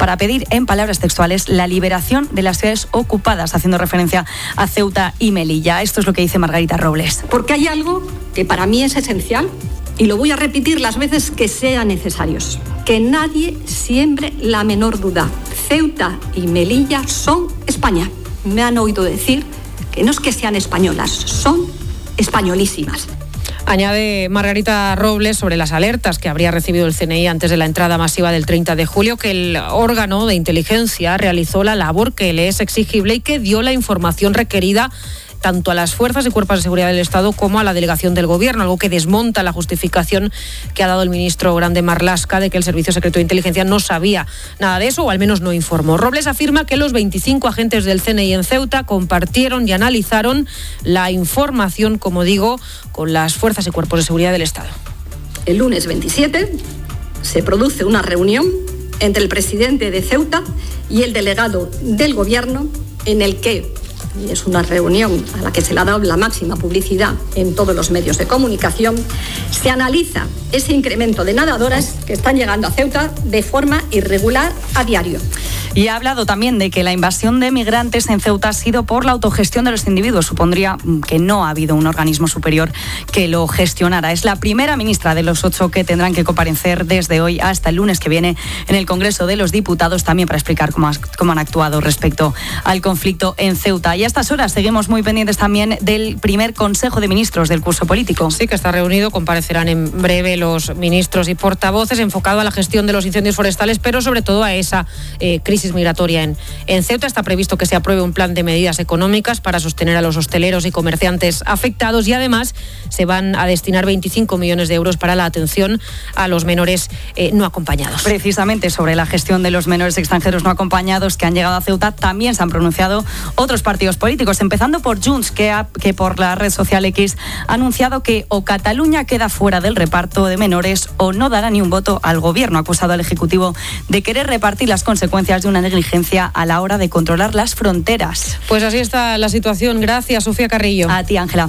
para pedir, en palabras textuales, la liberación de las ciudades ocupadas, haciendo referencia a Ceuta y Melilla. Esto es lo que dice Margarita Robles. Porque hay algo que para mí es esencial y lo voy a repetir las veces que sean necesarios. Que nadie siembre la menor duda. Ceuta y Melilla son España. Me han oído decir que no es que sean españolas, son españolísimas. Añade Margarita Robles sobre las alertas que habría recibido el CNI antes de la entrada masiva del 30 de julio, que el órgano de inteligencia realizó la labor que le es exigible y que dio la información requerida tanto a las fuerzas y cuerpos de seguridad del Estado como a la delegación del Gobierno, algo que desmonta la justificación que ha dado el ministro Grande Marlaska de que el Servicio Secreto de Inteligencia no sabía nada de eso, o al menos no informó. Robles afirma que los 25 agentes del CNI en Ceuta compartieron y analizaron la información, como digo, con las fuerzas y cuerpos de seguridad del Estado. El lunes 27 se produce una reunión entre el presidente de Ceuta y el delegado del Gobierno en el que, y es una reunión a la que se le ha dado la máxima publicidad en todos los medios de comunicación, se analiza ese incremento de nadadoras que están llegando a Ceuta de forma irregular a diario. Y ha hablado también de que la invasión de migrantes en Ceuta ha sido por la autogestión de los individuos. Supondría que no ha habido un organismo superior que lo gestionara. Es la primera ministra de los 8 que tendrán que comparecer desde hoy hasta el lunes que viene en el Congreso de los Diputados, también para explicar cómo han actuado respecto al conflicto en Ceuta. Y a estas horas seguimos muy pendientes también del primer Consejo de Ministros del curso político. Sí, que está reunido. Comparecerán en breve los ministros y portavoces, enfocado a la gestión de los incendios forestales, pero sobre todo a esa crisis migratoria en Ceuta. Está previsto que se apruebe un plan de medidas económicas para sostener a los hosteleros y comerciantes afectados, y además se van a destinar 25 millones de euros para la atención a los menores no acompañados. Precisamente sobre la gestión de los menores extranjeros no acompañados que han llegado a Ceuta también se han pronunciado otros partidos políticos, empezando por Junts, que por la red social X ha anunciado que o Cataluña queda fuera del reparto de menores o no dará ni un voto al Gobierno. Ha acusado al Ejecutivo de querer repartir las consecuencias de una negligencia a la hora de controlar las fronteras. Pues así está la situación. Gracias, Sofía Carrillo. A ti, Ángela.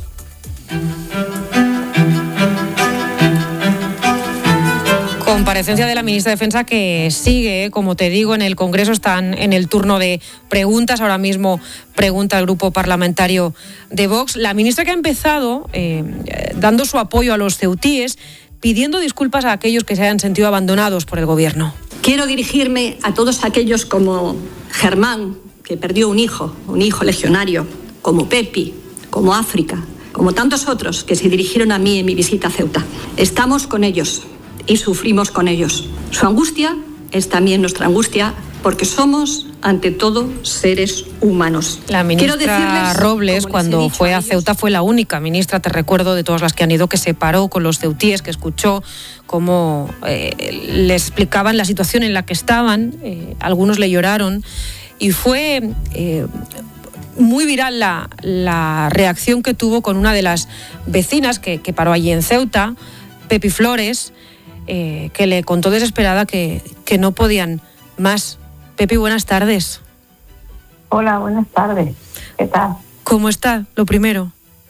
Comparecencia de la ministra de Defensa que sigue, como te digo, en el Congreso. Están en el turno de preguntas. Ahora mismo pregunta el grupo parlamentario de Vox. La ministra que ha empezado dando su apoyo a los ceutíes, pidiendo disculpas a aquellos que se hayan sentido abandonados por el Gobierno. Quiero dirigirme a todos aquellos como Germán, que perdió un hijo legionario, como Pepi, como África, como tantos otros que se dirigieron a mí en mi visita a Ceuta. Estamos con ellos y sufrimos con ellos. Su angustia es también nuestra angustia, porque somos, ante todo, seres humanos. La ministra Robles, cuando fue a Ceuta, fue la única ministra, te recuerdo, de todas las que han ido, que se paró con los ceutíes, que escuchó cómo les explicaban la situación en la que estaban. Algunos le lloraron y fue muy viral la reacción que tuvo con una de las vecinas que paró allí en Ceuta, Pepi Flores, que le contó desesperada que no podían más. Pepi, buenas tardes. Hola, buenas tardes. ¿Qué tal? ¿Cómo está, lo primero?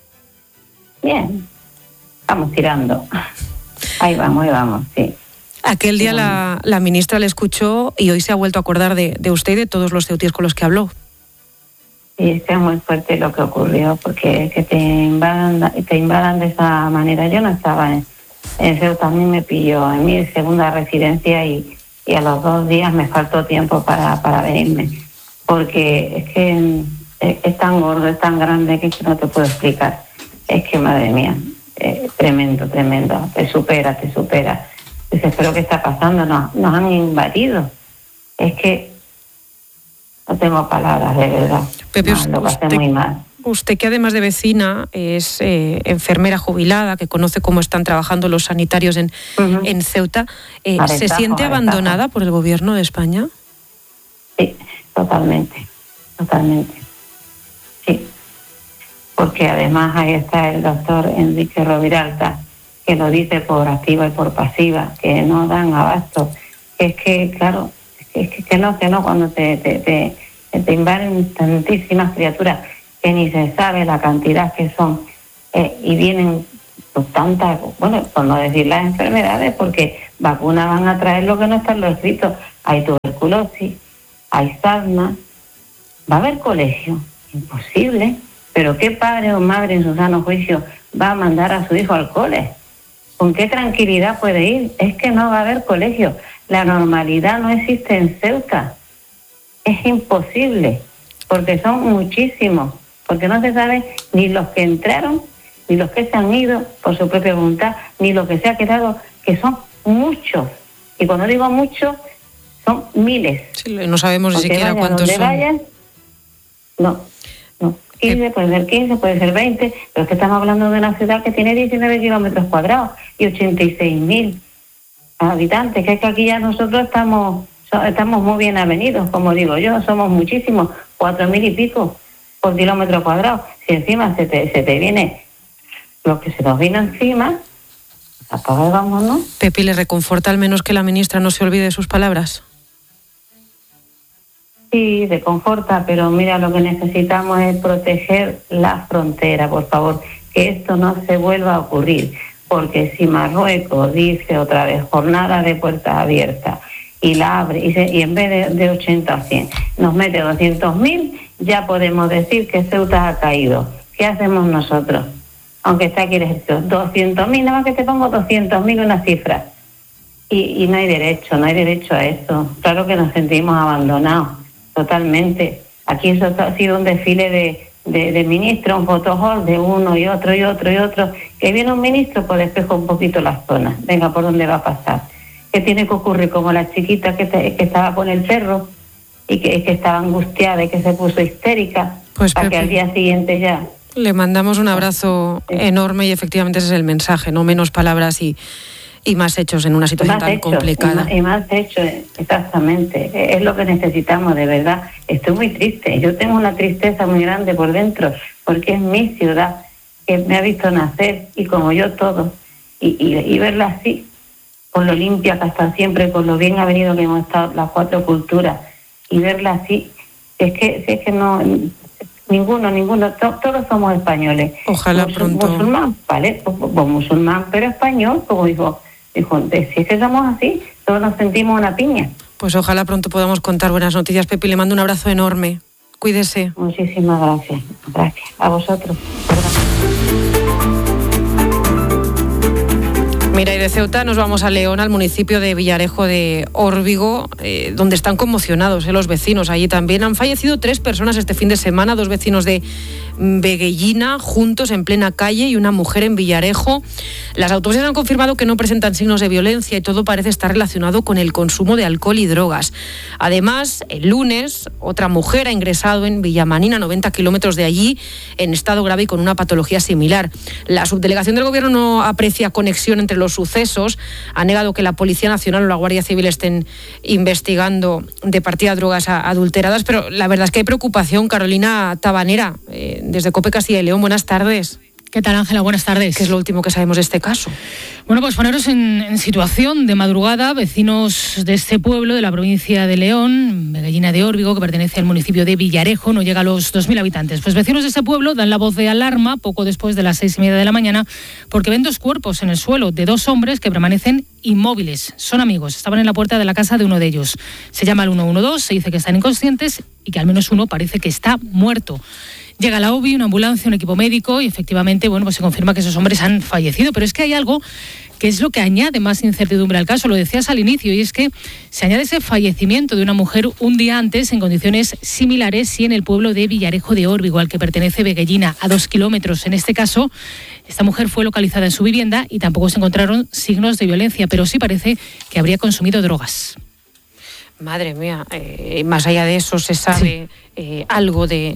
Bien, vamos tirando. Ahí vamos, sí. Aquel día la ministra le escuchó y hoy se ha vuelto a acordar de usted y de todos los ceutíes con los que habló. Sí, es que es muy fuerte lo que ocurrió, porque que te invadan de esa manera. Yo no estaba en Ceuta, a mí me pilló en mi segunda residencia y a los 2 días me faltó tiempo para venirme, porque es que es tan gordo, es tan grande que no te puedo explicar. Es que, madre mía, tremendo, te supera. Dices, ¿pero qué está pasando? Nos han invadido. Es que no tengo palabras, de verdad. Pepe, lo pasé muy mal. Usted, que además de vecina es enfermera jubilada, que conoce cómo están trabajando los sanitarios en Ceuta, ¿se siente abandonada por el Gobierno de España? Sí, totalmente. Sí, porque además ahí está el doctor Enrique Roviralta, que lo dice por activa y por pasiva, que no dan abasto. Es que, claro, es que no, cuando te invaden tantísimas criaturas que ni se sabe la cantidad que son, y vienen pues tantas, bueno, por no decir las enfermedades, porque vacunas van a traer lo que no está en lo escrito. Hay tuberculosis, tuberculosis, hay sarna. ¿Va a haber colegio? Imposible. ¿Pero qué padre o madre en su sano juicio va a mandar a su hijo al cole? ¿Con qué tranquilidad puede ir? Es que no va a haber colegio. La normalidad no existe en Ceuta. Es imposible, porque son muchísimos, porque no se sabe ni los que entraron, ni los que se han ido por su propia voluntad, ni los que se ha quedado, que son muchos. Y cuando digo muchos, son miles. Sí, no sabemos ni siquiera cuántos son. Vayan, no. 15, puede ser 15, puede ser 20, pero es que estamos hablando de una ciudad que tiene 19 kilómetros cuadrados y 86.000 habitantes, que es que aquí ya nosotros estamos muy bien avenidos, como digo yo, somos muchísimos, 4.000 y pico por kilómetro cuadrado. Si encima se te viene lo que se nos vino encima, apagámonos, ¿no? Pepi, ¿le reconforta al menos que la ministra no se olvide de sus palabras? Sí, reconforta, pero mira, lo que necesitamos es proteger la frontera, por favor, que esto no se vuelva a ocurrir, porque si Marruecos dice otra vez jornada de puertas abiertas y la abre y en vez de 80 o 100 nos mete 200.000, ya podemos decir que Ceuta ha caído. ¿Qué hacemos nosotros? Aunque está aquí el ejército, 200.000, nada más que te pongo 200.000 una cifra. Y no hay derecho a eso. Claro que nos sentimos abandonados. Totalmente. Aquí eso ha sido un desfile de ministros, un photoshoot de uno y otro. Que viene un ministro, pues despeja un poquito las zonas. Venga, ¿por dónde va a pasar? ¿Qué tiene que ocurrir? Como la chiquita que estaba con el perro y que estaba angustiada y que se puso histérica, pues para que al día siguiente ya... Le mandamos un abrazo enorme y efectivamente ese es el mensaje, no menos palabras y más hechos en una situación tan complicada. Y más hechos, exactamente. Es lo que necesitamos, de verdad. Estoy muy triste. Yo tengo una tristeza muy grande por dentro, porque es mi ciudad, que me ha visto nacer, y como yo todo. Y verla así, con lo limpia que ha estado siempre, con lo bien avenido que hemos estado las 4 culturas, y verla así, es que no... Ninguno, todos somos españoles. Ojalá pronto. Musulmán, ¿vale? Pues musulmán, pero español, como dijo, si es que somos así, todos nos sentimos una piña. Pues ojalá pronto podamos contar buenas noticias, Pepi. Le mando un abrazo enorme. Cuídese. Muchísimas gracias. Gracias. A vosotros. Mira, y de Ceuta nos vamos a León, al municipio de Villarejo de Órbigo, donde están conmocionados los vecinos. Allí también han fallecido 3 personas este fin de semana, 2 vecinos de Veguellina, juntos en plena calle, y una mujer en Villarejo. Las autopsias han confirmado que no presentan signos de violencia y todo parece estar relacionado con el consumo de alcohol y drogas. Además, el lunes, otra mujer ha ingresado en Villamanina, 90 kilómetros de allí, en estado grave y con una patología similar. La subdelegación del Gobierno no aprecia conexión entre los sucesos, ha negado que la Policía Nacional o la Guardia Civil estén investigando de partida drogas adulteradas, pero la verdad es que hay preocupación. Carolina Tabanera, desde COPE Castilla y León, buenas tardes. ¿Qué tal, Ángela? Buenas tardes. ¿Qué es lo último que sabemos de este caso? Bueno, pues poneros en situación. De madrugada, vecinos de este pueblo de la provincia de León, Veguellina de Órbigo, que pertenece al municipio de Villarejo, no llega a los 2.000 habitantes. Pues vecinos de este pueblo dan la voz de alarma poco después de las 6:30 de la mañana, porque ven 2 cuerpos en el suelo de 2 hombres que permanecen inmóviles. Son amigos, estaban en la puerta de la casa de uno de ellos. Se llama al 112, se dice que están inconscientes y que al menos uno parece que está muerto. Llega la OBI, una ambulancia, un equipo médico y efectivamente, bueno, pues se confirma que esos hombres han fallecido. Pero es que hay algo que es lo que añade más incertidumbre al caso. Lo decías al inicio, y es que se añade ese fallecimiento de una mujer un día antes en condiciones similares y en el pueblo de Villarejo de Órbigo, al que pertenece Veguellina, a 2 kilómetros. En este caso, esta mujer fue localizada en su vivienda y tampoco se encontraron signos de violencia, pero sí parece que habría consumido drogas. Madre mía, más allá de eso, ¿se sabe algo de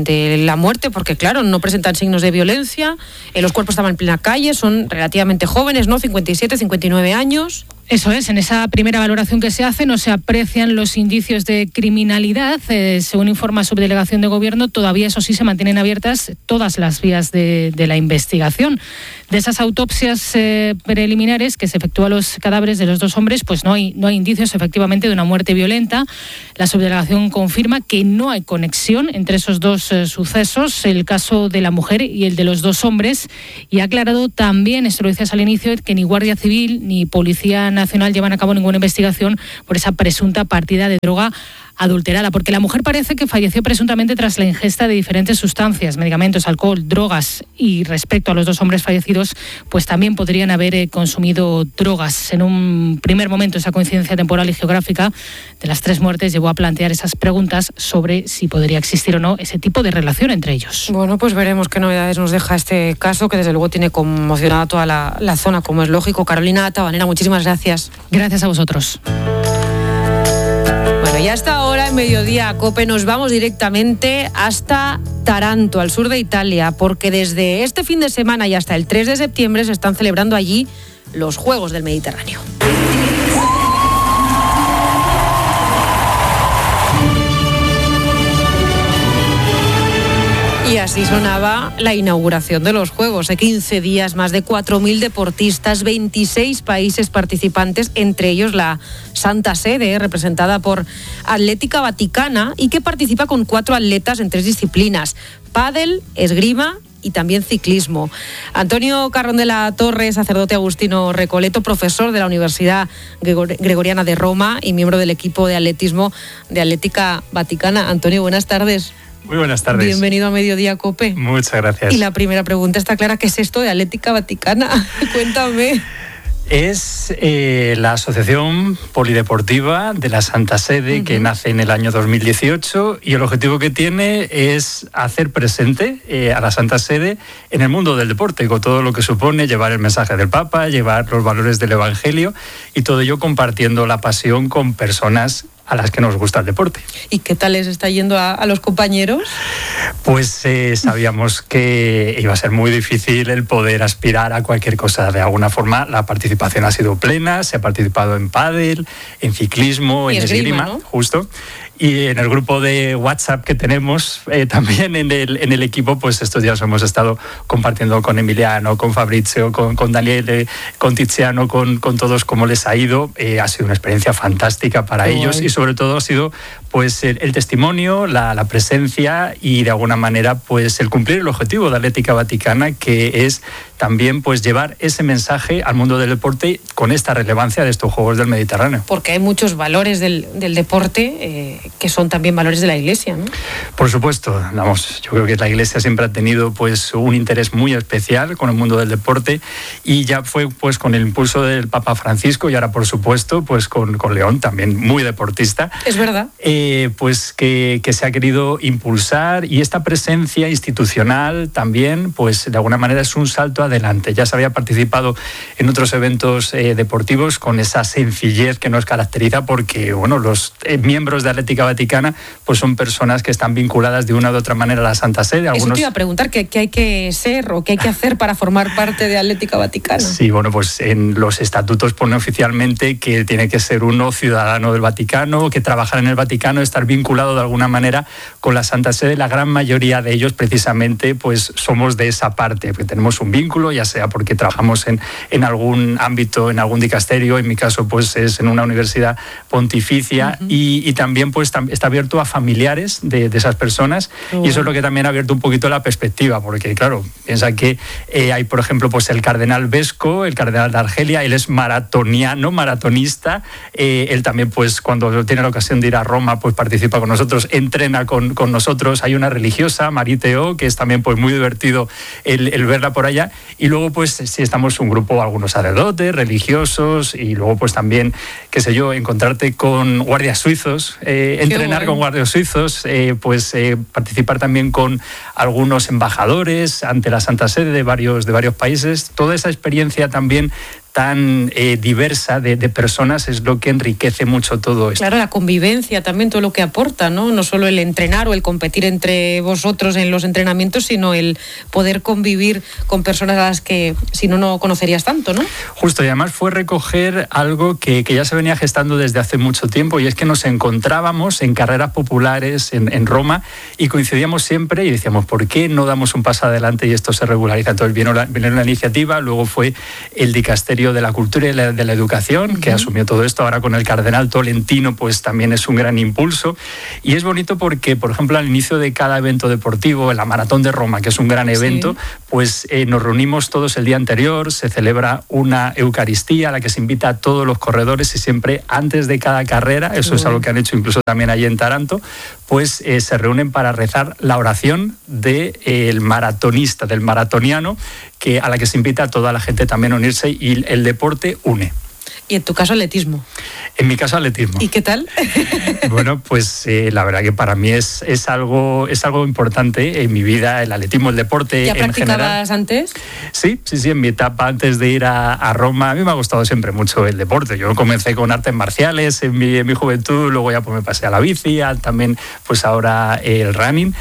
la muerte? Porque claro, no presentan signos de violencia, los cuerpos estaban en plena calle, son relativamente jóvenes, ¿no? 57, 59 años... Eso es, en esa primera valoración que se hace no se aprecian los indicios de criminalidad. Según informa Subdelegación de Gobierno, todavía, eso sí, se mantienen abiertas todas las vías de la investigación. De esas autopsias preliminares que se efectúan los cadáveres de los dos hombres, pues no hay indicios efectivamente de una muerte violenta. La subdelegación confirma que no hay conexión entre esos dos sucesos, el caso de la mujer y el de los dos hombres, y ha aclarado también, esto lo decías al inicio, que ni Guardia Civil ni Policía Nacional llevan a cabo ninguna investigación por esa presunta partida de droga adulterada, porque la mujer parece que falleció presuntamente tras la ingesta de diferentes sustancias, medicamentos, alcohol, drogas, y respecto a los dos hombres fallecidos, pues también podrían haber consumido drogas. En un primer momento, esa coincidencia temporal y geográfica de las tres muertes llevó a plantear esas preguntas sobre si podría existir o no ese tipo de relación entre ellos. Bueno, pues veremos qué novedades nos deja este caso, que desde luego tiene conmocionada toda la zona, como es lógico. Carolina Tabanera, muchísimas gracias. Gracias a vosotros. Y hasta ahora, en Mediodía COPE, nos vamos directamente hasta Taranto, al sur de Italia, porque desde este fin de semana y hasta el 3 de septiembre se están celebrando allí los Juegos del Mediterráneo. Y así sonaba la inauguración de los Juegos. 15 días, más de 4.000 deportistas, 26 países participantes, entre ellos la Santa Sede, representada por Atlética Vaticana, y que participa con 4 atletas en 3 disciplinas: pádel, esgrima y también ciclismo. Antonio Carrón de la Torre, sacerdote agustino recoleto, profesor de la Universidad Gregoriana de Roma y miembro del equipo de atletismo de Atlética Vaticana. Antonio, buenas tardes. Muy buenas tardes. Bienvenido a Mediodía COPE. Muchas gracias. Y la primera pregunta está clara: ¿qué es esto de Atlética Vaticana? Cuéntame. Es la Asociación Polideportiva de la Santa Sede, que nace en el año 2018, y el objetivo que tiene es hacer presente a la Santa Sede en el mundo del deporte, con todo lo que supone llevar el mensaje del Papa, llevar los valores del Evangelio, y todo ello compartiendo la pasión con personas a las que nos gusta el deporte. ¿Y qué tal les está yendo a los compañeros? Pues sabíamos que iba a ser muy difícil el poder aspirar a cualquier cosa. De alguna forma la participación ha sido plena, se ha participado en pádel, en ciclismo, en esgrima, ¿no? Justo. Y en el grupo de WhatsApp que tenemos también en el equipo, pues estos días hemos estado compartiendo con Emiliano, con Fabrizio, con Daniele, con Tiziano, con todos cómo les ha ido. Ha sido una experiencia fantástica para ellos, y sobre todo ha sido pues el testimonio, la presencia y de alguna manera pues el cumplir el objetivo de Atlética Vaticana, que es también pues llevar ese mensaje al mundo del deporte con esta relevancia de estos Juegos del Mediterráneo. Porque hay muchos valores del deporte que son también valores de la Iglesia, ¿no? Por supuesto, vamos, yo creo que la Iglesia siempre ha tenido pues un interés muy especial con el mundo del deporte, y ya fue pues con el impulso del Papa Francisco, y ahora por supuesto pues con León, también muy deportista. Es verdad. Pues que se ha querido impulsar, y esta presencia institucional también pues de alguna manera es un salto adelante. Ya se había participado en otros eventos deportivos con esa sencillez que nos caracteriza, porque bueno, los miembros de Atlética Vaticana pues son personas que están vinculadas de una u otra manera a la Santa Sede. Eso te iba a preguntar, ¿qué hay que ser o qué hay que hacer para formar parte de Atlética Vaticana? Sí, bueno, pues en los estatutos pone oficialmente que tiene que ser uno ciudadano del Vaticano, que trabajar en el Vaticano, estar vinculado de alguna manera con la Santa Sede. La gran mayoría de ellos precisamente pues somos de esa parte, porque tenemos un vínculo, ya sea porque trabajamos en algún ámbito, en algún dicasterio, en mi caso pues es en una universidad pontificia, y también pues está abierto a familiares de esas personas, y eso es lo que también ha abierto un poquito la perspectiva, porque claro, piensa que hay por ejemplo pues el cardenal Vesco, el cardenal de Argelia, él es maratonista, él también pues cuando tiene la ocasión de ir a Roma pues participa con nosotros, entrena con nosotros. Hay una religiosa, Mariteo, que es también pues muy divertido el verla por allá, y luego pues sí estamos un grupo, algunos sacerdotes, religiosos, y luego pues también, qué sé yo, encontrarte con guardias suizos, entrenar con guardias suizos, participar también con algunos embajadores ante la Santa Sede de varios países. Toda esa experiencia también tan diversa de personas es lo que enriquece mucho todo esto. Claro, la convivencia también, todo lo que aporta, ¿no? No solo el entrenar o el competir entre vosotros en los entrenamientos, sino el poder convivir con personas a las que si no conocerías tanto, ¿no? Justo, y además fue recoger algo que ya se venía gestando desde hace mucho tiempo, y es que nos encontrábamos en carreras populares en Roma y coincidíamos siempre y decíamos, ¿por qué no damos un paso adelante y esto se regulariza? Entonces vino la iniciativa, luego fue el Dicasterio de la Cultura y de la Educación, que asumió todo esto, ahora con el cardenal Tolentino, pues también es un gran impulso, y es bonito porque, por ejemplo, al inicio de cada evento deportivo, en la Maratón de Roma, que es un gran evento, pues nos reunimos todos el día anterior, se celebra una Eucaristía a la que se invita a todos los corredores, y siempre antes de cada carrera, eso es algo que han hecho incluso también allí en Taranto, pues se reúnen para rezar la oración del maratonista, del maratoniano, a la que se invita a toda la gente también a unirse, y el deporte une. Y en tu caso, atletismo. En mi caso, atletismo. ¿Y qué tal? Bueno, pues la verdad que para mí es algo importante en mi vida, el atletismo, el deporte en general. ¿Ya practicabas antes? Sí, en mi etapa antes de ir a Roma, a mí me ha gustado siempre mucho el deporte. Yo comencé con artes marciales en mi juventud, luego ya pues me pasé a la bici, también pues ahora el running.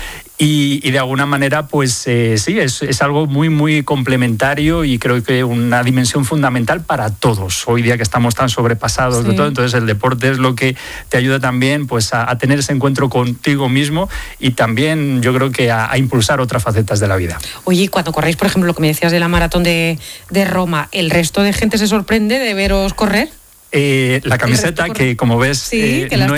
Y de alguna manera, pues sí, es algo muy, muy complementario, y creo que una dimensión fundamental para todos. Hoy día que estamos tan sobrepasados de todo, entonces el deporte es lo que te ayuda también pues a tener ese encuentro contigo mismo, y también yo creo que a impulsar otras facetas de la vida. Oye, cuando corréis, por ejemplo, lo que me decías de la maratón de Roma, ¿el resto de gente se sorprende de veros correr? La camiseta, que como ves no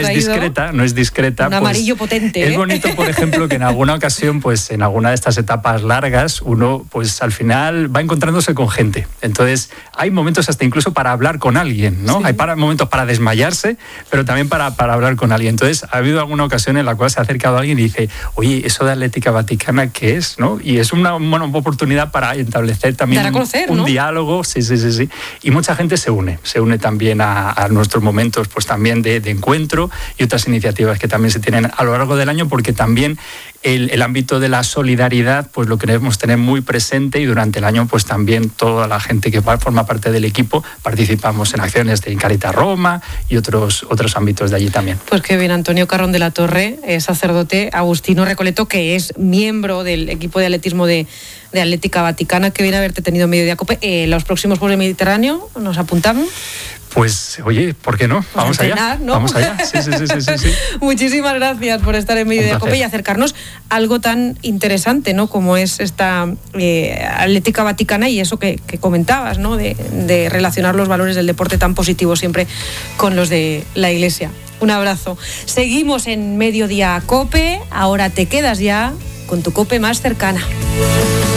es discreta. Un amarillo potente. Es bonito, por ejemplo, que en alguna ocasión, pues en alguna de estas etapas largas, uno pues al final va encontrándose con gente. Entonces hay momentos hasta incluso para hablar con alguien, ¿no? Hay momentos para desmayarse, pero también para hablar con alguien. Entonces ha habido alguna ocasión en la cual se ha acercado a alguien y dice, oye, ¿eso de Atlética Vaticana qué es? ¿No? Y es una oportunidad para establecer también un diálogo. Sí. Y mucha gente se une también a nuestros momentos pues también de encuentro, y otras iniciativas que también se tienen a lo largo del año, porque también el ámbito de la solidaridad pues lo queremos tener muy presente, y durante el año pues también toda la gente que forma parte del equipo participamos en acciones de Caritas Roma y otros ámbitos de allí también. Pues qué bien. Antonio Carrón de la Torre, sacerdote agustino recoleto, que es miembro del equipo de atletismo de Atlética Vaticana, que viene a haberte tenido en Mediodía Cope. Los próximos Juegos del Mediterráneo, ¿nos apuntamos? Pues, oye, ¿por qué no? Vamos allá. ¿No? Vamos allá. Sí. Muchísimas gracias por estar en Mediodía Cope y acercarnos a algo tan interesante, ¿no? Como es esta Atlética Vaticana, y eso que comentabas, ¿no? De relacionar los valores del deporte tan positivos siempre con los de la Iglesia. Un abrazo. Seguimos en Mediodía Cope. Ahora te quedas ya con tu Cope más cercana.